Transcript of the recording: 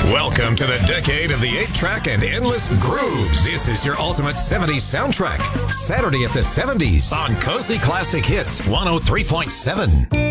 Welcome to the decade of the 8-track and endless grooves. This is your ultimate 70s soundtrack. Saturday at the 70s on Cozy Classic Hits 103.7.